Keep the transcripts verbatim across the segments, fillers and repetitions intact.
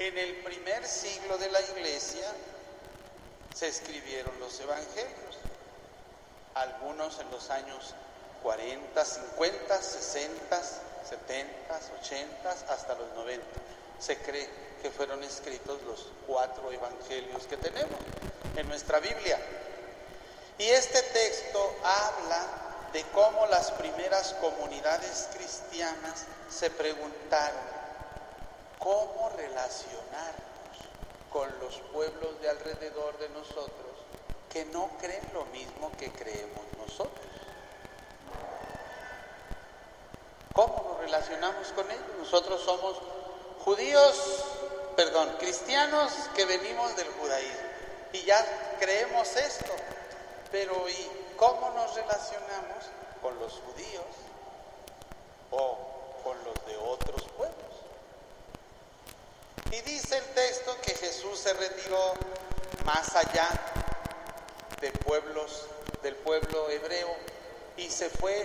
En el primer siglo de la Iglesia se escribieron los evangelios, algunos en los años cuarenta, cincuenta, sesenta, setenta, ochenta, hasta los noventa. Se cree que fueron escritos los cuatro evangelios que tenemos en nuestra Biblia. Y este texto habla de cómo las primeras comunidades cristianas se preguntaron cómo relacionarnos con los pueblos de alrededor de nosotros que no creen lo mismo que creemos nosotros. ¿Cómo nos relacionamos con ellos? Nosotros somos judíos, perdón, cristianos que venimos del judaísmo y ya creemos esto, pero ¿y cómo nos relacionamos con los judíos o con los de otros pueblos? Y dice el texto que Jesús se retiró más allá de pueblos, del pueblo hebreo y se fue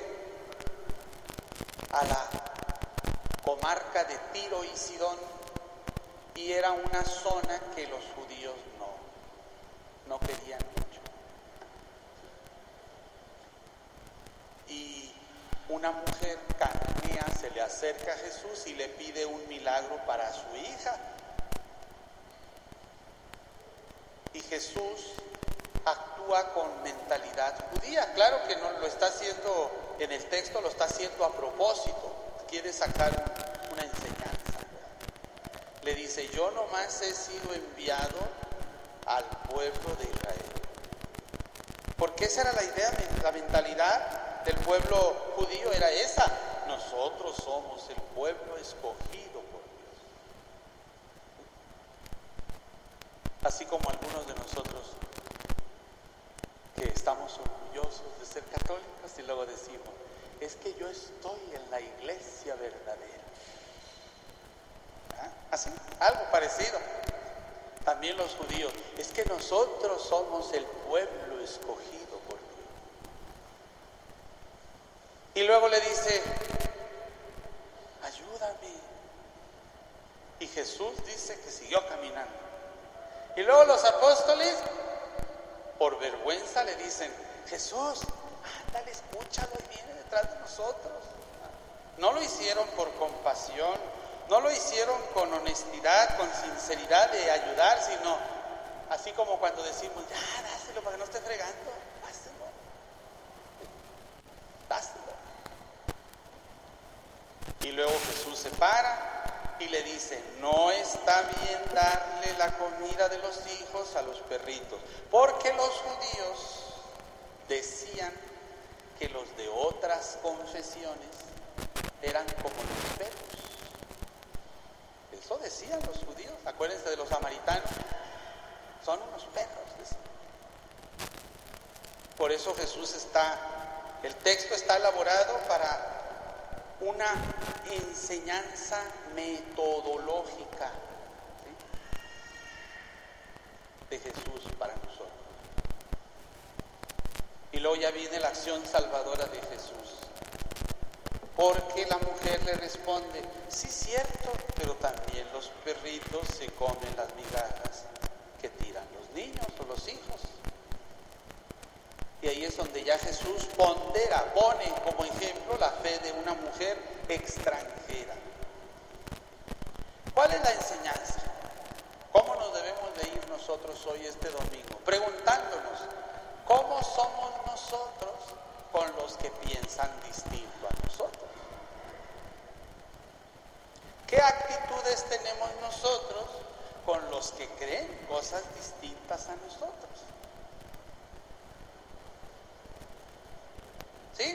a la comarca de Tiro y Sidón, y era una zona que los judíos no, no querían mucho. Y una mujer cananea se le acerca a Jesús y le pide un milagro para su hija. Y Jesús actúa con mentalidad judía. Claro que no lo está haciendo en el texto, lo está haciendo a propósito. Quiere sacar una enseñanza. Le dice: yo nomás he sido enviado al pueblo de Israel. Porque esa era la idea, la mentalidad del pueblo judío era esa. Nosotros somos el pueblo escogido por Dios. Así como algunos de nosotros que estamos orgullosos de ser católicos y luego decimos: es que yo estoy en la iglesia verdadera. ¿Ah? Así, algo parecido. También los judíos: es que nosotros somos el pueblo escogido por Dios. Y luego le dice: ayúdame. Y Jesús dice que siguió caminando. Y luego los apóstoles, por vergüenza, le dicen: Jesús, ándale, escúchalo, y viene detrás de nosotros. No lo hicieron por compasión, no lo hicieron con honestidad, con sinceridad de ayudar, sino así como cuando decimos: ya, dáselo para que no esté fregando, dáselo, dáselo. Y luego Jesús se para y le dice: no está bien darle la comida de los hijos a los perritos, porque los judíos decían que los de otras confesiones eran como los perros. Eso decían los judíos. Acuérdense de los samaritanos, son unos perros, decían. Por eso Jesús está, el texto está elaborado para una enseñanza metodológica, ¿sí?, de Jesús para nosotros. Y luego ya viene la acción salvadora de Jesús, porque la mujer le responde: sí, cierto, pero también los perritos se comen las migajas que tiran los niños o los hijos. Y ahí es donde ya Jesús pondera, pone como ejemplo la fe de una mujer extranjera. ¿Cuál es la enseñanza? ¿Cómo nos debemos de ir nosotros hoy, este domingo? Preguntándonos: ¿cómo somos nosotros con los que piensan distinto a nosotros? ¿Qué actitudes tenemos nosotros con los que creen cosas distintas a nosotros? ¿Sí?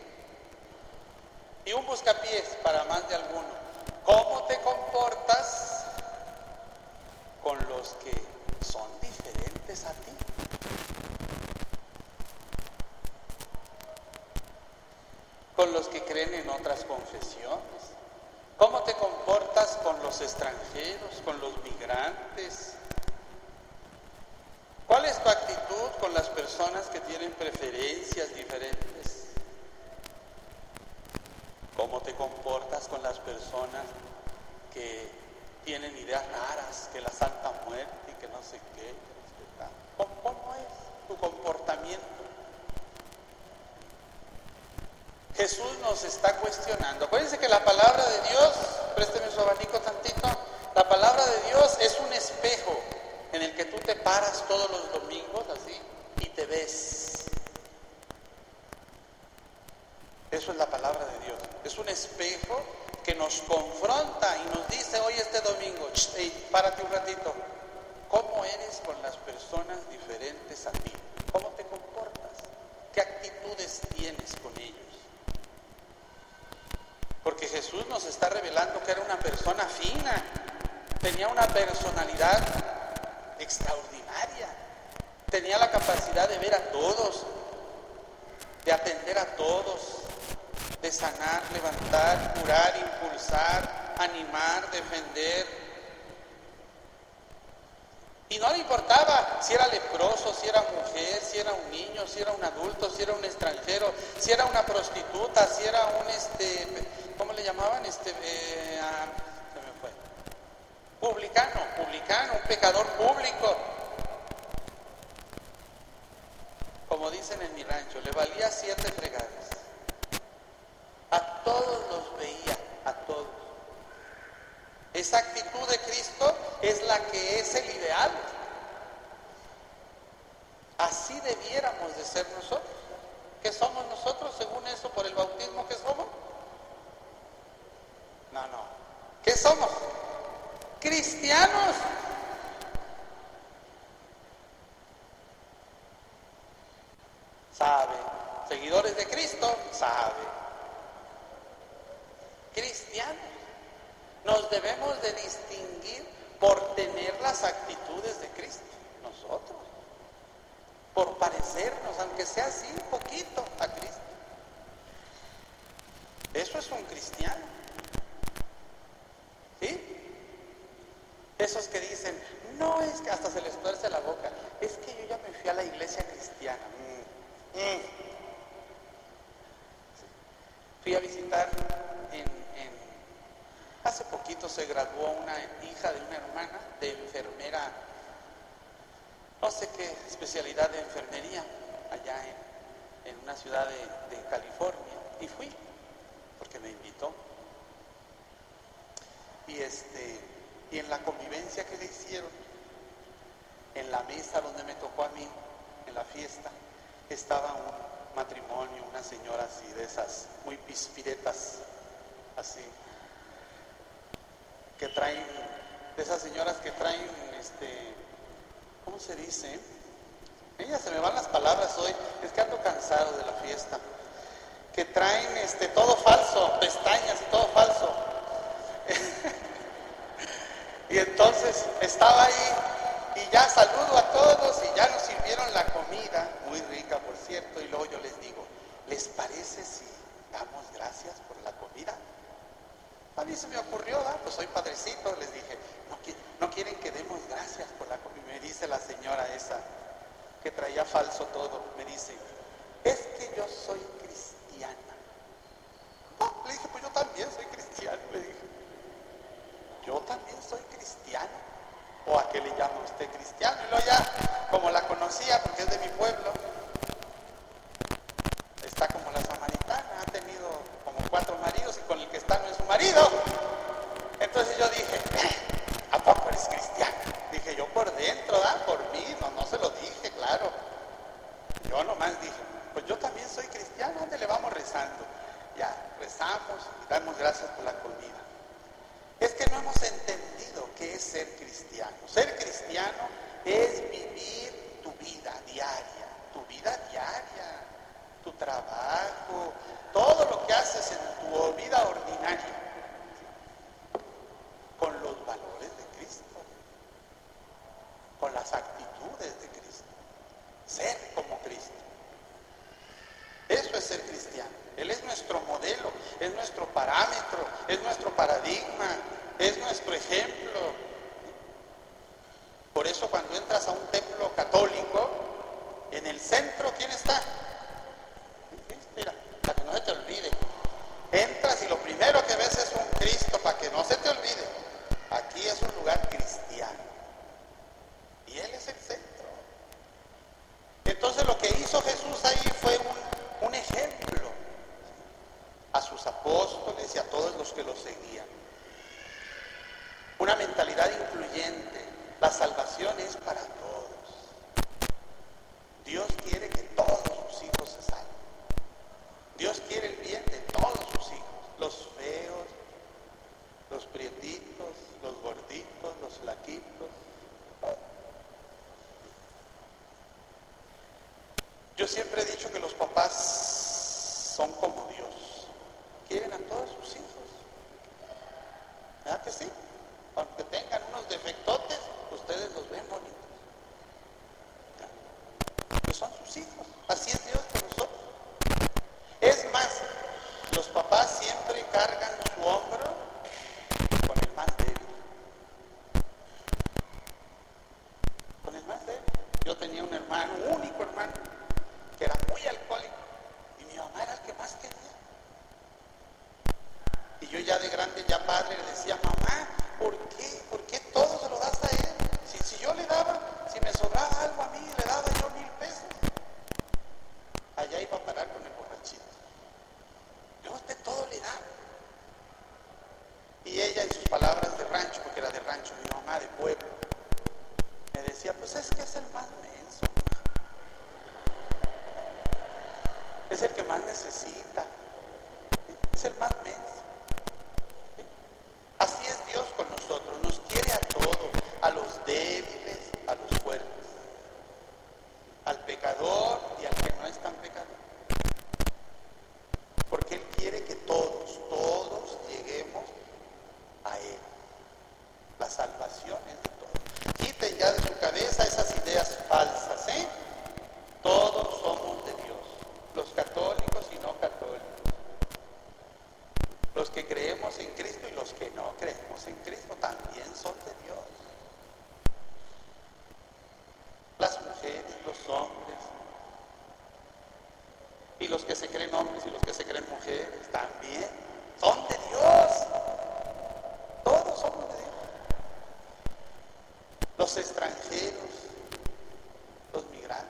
Y un buscapiés para más de alguno: ¿cómo te comportas con los que son diferentes a ti? Con los que creen en otras confesiones. ¿Cómo te comportas con los extranjeros, con los migrantes? ¿Cuál es tu actitud con las personas que tienen preferencias diferentes? ¿Cómo te comportas con las personas que tienen ideas raras, que la Santa Muerte y que no sé qué, que no sé qué tal. ¿Cómo, cómo es tu comportamiento? Jesús nos está cuestionando. Acuérdense que la palabra de Dios, présteme su abanico tantito, la palabra de Dios es un espejo en el que tú te paras todos los domingos así y te ves. Eso es la palabra de Dios. Es un espejo que nos confronta y nos dice hoy este domingo, hey, párate un ratito, ¿cómo eres con las personas diferentes a ti? ¿Cómo te comportas? ¿Qué actitudes tienes con ellos? Porque Jesús nos está revelando que era una persona fina, tenía una personalidad extraordinaria, tenía la capacidad de ver a todos, de atender a todos, de sanar, levantar, curar, impulsar, animar, defender. Y no le importaba si era leproso, si era mujer, si era un niño, si era un adulto, si era un extranjero, si era una prostituta, si era un, este, ¿cómo le llamaban? Este, eh, ah, se me fue. Publicano, publicano, un pecador público. Como dicen en mi rancho, le valía siete fregadas. A todos los veía, a todos. Esa actitud de Cristo es la que es el ideal. Así debiéramos de ser nosotros. ¿Qué somos nosotros según eso por el bautismo que somos? No, no. ¿Qué somos? Cristianos. Sabe. Seguidores de Cristo, sabe. Cristianos. Nos debemos de distinguir por tener las actitudes de Cristo, nosotros, por parecernos, aunque sea así un poquito, a Cristo. Eso es un cristiano, ¿sí? Esos que dicen, no, es que hasta se les tuerce la boca, es que yo ya me fui a la iglesia cristiana. Mm, mm. Sí. Fui a visitar en Hace poquito se graduó una hija de una hermana de enfermera, no sé qué especialidad de enfermería, allá en, en una ciudad de, de California, y fui, porque me invitó. Y, este, y en la convivencia que le hicieron, en la mesa donde me tocó a mí, en la fiesta, estaba un matrimonio, una señora así, de esas muy pispiretas, así, que traen, de esas señoras que traen, este, ¿cómo se dice? Ellas se me van las palabras hoy, es que ando cansado de la fiesta. Que traen este, todo falso, pestañas y todo falso. Y entonces estaba ahí y ya saludo a todos y ya nos sirvieron la comida, muy rica por cierto, y luego yo les digo, ¿les parece si damos gracias por la comida? A mí se me ocurrió, ¿verdad? Pues soy padrecito, les dije, no, no quieren que demos gracias por la comida. Me dice la señora esa, que traía falso todo, me dice, es que yo soy cristiana. No, le dije, pues yo también soy cristiano, le dije. Yo también soy cristiano. ¿O a qué le llama usted cristiano? Y luego ya, como la conocía, porque es de mi pueblo, está como la samaritana, ha tenido como cuatro maridos y con el que está no es su marido. Entonces yo dije, ¿a poco eres cristiano? Dije yo por dentro, ¿da? Por mí, no, no se lo dije, claro. Yo nomás dije, pues yo también soy cristiano, ¿dónde le vamos rezando? Ya, rezamos y damos gracias por la comida. Es que no hemos entendido qué es ser cristiano. Ser cristiano es vivir tu vida diaria, tu vida diaria, tu trabajo, todo lo que haces en tu vida ordinaria, con los valores de Cristo, con las actitudes de Cristo, ser como Cristo. Eso es ser cristiano. Él es nuestro modelo, es nuestro parámetro, es nuestro paradigma, es nuestro ejemplo. Por eso cuando entras a un templo católico, en el centro, ¿quién está? Mira, para que no se te olvide. Entras y lo primero que ves es un Cristo, para que no se te olvide. Aquí es una mentalidad incluyente. La salvación es para todos. Dios quiere que todos sus hijos se salven. Dios quiere el bien de todos sus hijos, los feos, los prietitos, los gorditos, los flaquitos. Yo siempre he dicho que los papás son como Dios, quieren a todos sus hijos. ¿Verdad que sí? Aunque tengan unos defectotes, ustedes los ven bonitos. Pues son sus hijos, así es Dios con nosotros. Es más, los papás siempre cargan su hombro con el más débil. Con el más débil. Yo tenía un hermano, un único hermano, que era muy alcohólico, y mi mamá era el que más quería. Y yo ya de grande, ya padre, le decía, mamá, ¿por qué? ¿Por qué todo se lo das a él? Si, si yo le daba, si me sobraba algo a mí, le daba yo mil pesos. Allá iba a parar con el borrachito. Yo a usted todo le da. Y ella, en sus palabras de rancho, porque era de rancho, mi mamá de pueblo, me decía, pues es que es el más menso. Es el que más necesita. Es el más menso. Así es Dios con nosotros. Nos quiere a todos, a los débiles, a los fuertes, al pecador y al que no es tan pecador. Porque Él quiere que todos, todos lleguemos a Él. La salvación es de todos. Quiten ya de su cabeza esas ideas falsas, ¿eh? Todos somos de Dios, los católicos y no católicos, los que creemos en Cristo y los que no creemos en Cristo también son de Dios. Las mujeres, los hombres, y los que se creen hombres y los que se creen mujeres también son de Dios. Todos somos de Dios. Los extranjeros, los migrantes.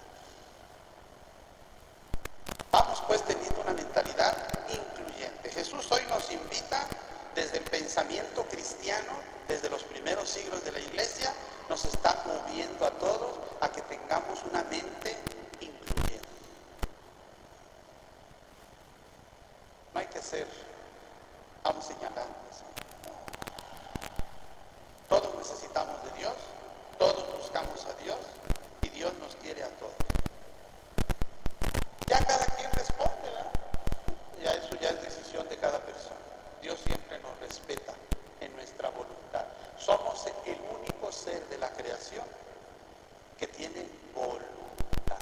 Vamos pues teniendo una mentalidad incluyente. Jesús hoy nos invita desde el pensamiento cristiano, desde los primeros siglos de la iglesia, nos está moviendo a todos a que tengamos una mente incluyente. No hay que ser, vamos señalando eso. Todos necesitamos de Dios, todos buscamos a Dios y Dios nos quiere a todos. Ya cada quien responde, ¿verdad? Ya eso ya es decisión de cada persona. Dios siempre nos respeta en nuestra voluntad. Somos el único ser de la creación que tiene voluntad.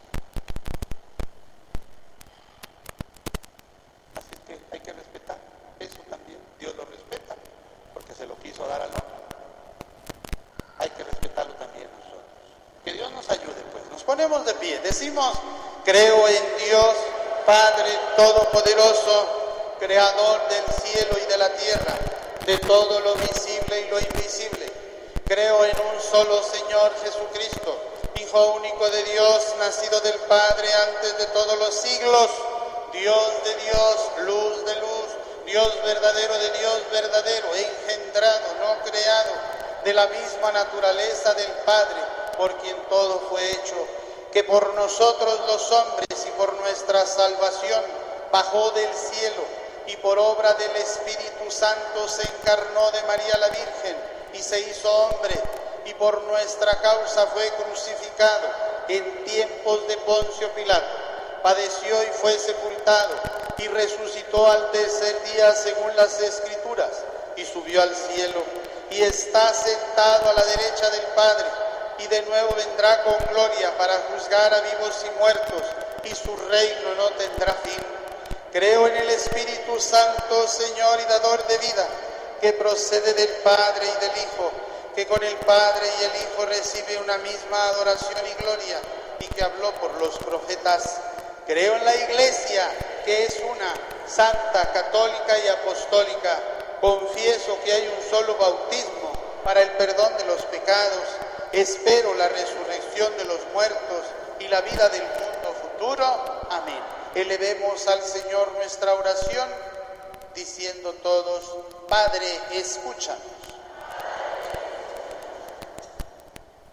Así es que hay que respetar eso también. Dios lo respeta porque se lo quiso dar al hombre. Hay que respetarlo también nosotros. Que Dios nos ayude, pues. Nos ponemos de pie. Decimos, creo en Dios, Padre Todopoderoso, Creador del cielo y de la tierra, de todo lo visible y lo invisible. Creo en un solo Señor Jesucristo, Hijo único de Dios, nacido del Padre antes de todos los siglos, Dios de Dios, luz de luz, Dios verdadero de Dios verdadero, engendrado, no creado, de la misma naturaleza del Padre, por quien todo fue hecho, que por nosotros los hombres y por nuestra salvación bajó del cielo, y por obra del Espíritu Santo se encarnó de María la Virgen y se hizo hombre, y por nuestra causa fue crucificado en tiempos de Poncio Pilato, padeció y fue sepultado, y resucitó al tercer día según las Escrituras, y subió al cielo, y está sentado a la derecha del Padre, y de nuevo vendrá con gloria para juzgar a vivos y muertos, y su reino no tendrá fin. Creo en el Espíritu Santo, Señor y dador de vida, que procede del Padre y del Hijo, que con el Padre y el Hijo recibe una misma adoración y gloria, y que habló por los profetas. Creo en la Iglesia, que es una, santa, católica y apostólica. Confieso que hay un solo bautismo para el perdón de los pecados. Espero la resurrección de los muertos y la vida del mundo futuro. Amén. Elevemos al Señor nuestra oración, diciendo todos, Padre, escúchanos.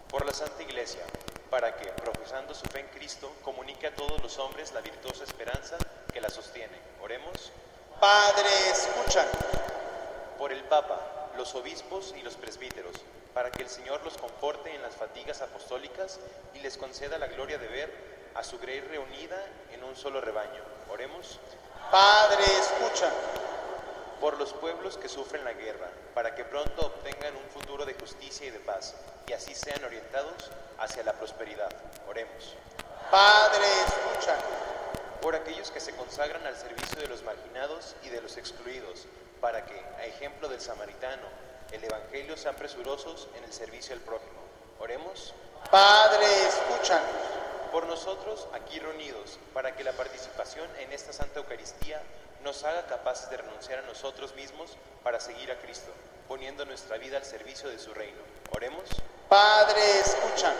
por la Santa Iglesia, para que, profesando su fe en Cristo, comunique a todos los hombres la virtuosa esperanza que la sostiene. Oremos. Padre, escúchanos. Por el Papa, los obispos y los presbíteros, para que el Señor los conforte en las fatigas apostólicas y les conceda la gloria de ver a su grey reunida en un solo rebaño. Oremos. Padre, escúchanos. Por los pueblos que sufren la guerra, para que pronto obtengan un futuro de justicia y de paz, y así sean orientados hacia la prosperidad. Oremos. Padre, escúchanos. Por aquellos que se consagran al servicio de los marginados y de los excluidos, para que, a ejemplo del samaritano, el Evangelio sean presurosos en el servicio al prójimo. Oremos. Padre, escúchanos. Por nosotros aquí reunidos, para que la participación en esta Santa Eucaristía nos haga capaces de renunciar a nosotros mismos para seguir a Cristo, poniendo nuestra vida al servicio de su reino. Oremos. Padre, escúchanos.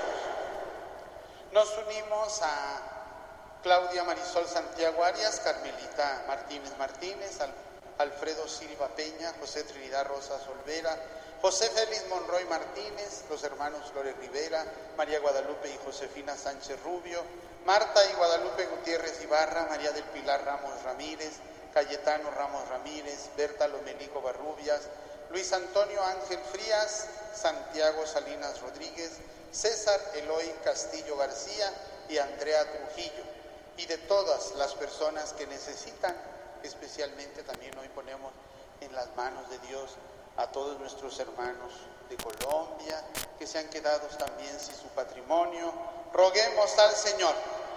Nos unimos a Claudia Marisol Santiago Arias, Carmelita Martínez Martínez, Al- Alfredo Silva Peña, José Trinidad Rosas Olvera, José Félix Monroy Martínez, los hermanos Flores Rivera, María Guadalupe y Josefina Sánchez Rubio, Marta y Guadalupe Gutiérrez Ibarra, María del Pilar Ramos Ramírez, Cayetano Ramos Ramírez, Berta Lomelico Barrubias, Luis Antonio Ángel Frías, Santiago Salinas Rodríguez, César Eloy Castillo García y Andrea Trujillo, y de todas las personas que necesitan, especialmente también hoy ponemos en las manos de Dios a todos nuestros hermanos de Colombia, que se han quedado también sin su patrimonio. Roguemos al Señor.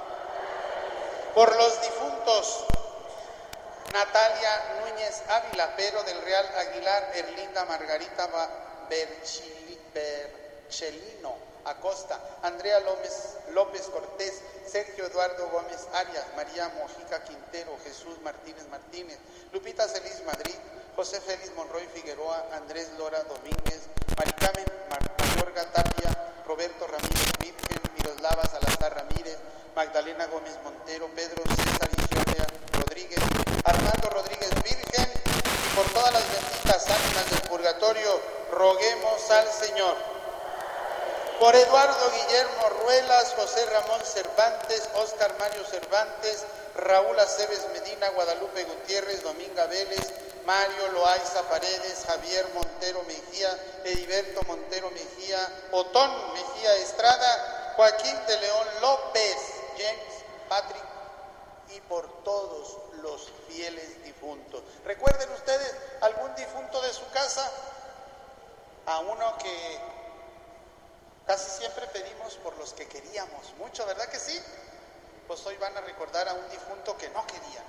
Por los difuntos: Natalia Núñez Ávila, Pero del Real Aguilar, Erlinda Margarita Berchili, Berchelino Acosta, Andrea López, López Cortés, Sergio Eduardo Gómez Arias, María Mojica Quintero, Jesús Martínez Martínez, Lupita Celis Madrid, José Félix Monroy Figueroa, Andrés Lora Domínguez, Maricarmen Mayorga Tapia, Roberto Ramírez Virgen, Miroslava Salazar Ramírez, Magdalena Gómez Montero, Pedro César Isioria Rodríguez, Armando Rodríguez Virgen, y por todas las benditas ánimas del purgatorio, roguemos al Señor. Por Eduardo Guillermo Ruelas, José Ramón Cervantes, Óscar Mario Cervantes, Raúl Aceves Medina, Guadalupe Gutiérrez, Dominga Vélez, Mario Loaiza Paredes, Javier Montero Mejía, Heriberto Montero Mejía, Otón Mejía Estrada, Joaquín de León López, James Patrick, y por todos los fieles difuntos. ¿Recuerden ustedes algún difunto de su casa? A uno que casi siempre pedimos por los que queríamos mucho, ¿verdad que sí? Pues hoy van a recordar a un difunto que no querían.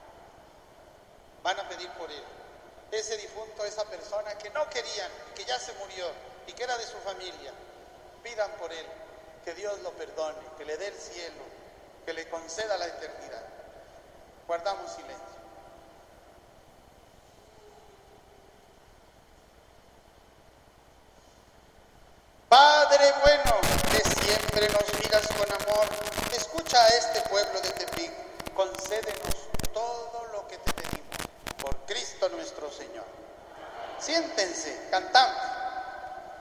Van a pedir por él. Ese difunto, esa persona que no querían, que ya se murió y que era de su familia. Pidan por él, que Dios lo perdone, que le dé el cielo, que le conceda la eternidad. Guardamos silencio. Padre bueno, que siempre nos miras con amor, escucha a este pueblo de Tepic, concédenos todo lo que te pedimos, por Cristo nuestro Señor. Siéntense, cantamos.